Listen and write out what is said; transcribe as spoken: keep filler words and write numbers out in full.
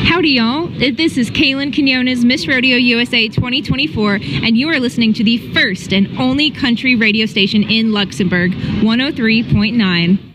Howdy, y'all. This is Kaylin Quinones, Miss Rodeo U S A twenty twenty-four, and you are listening to the first and only country radio station in Luxembourg, one oh three point nine.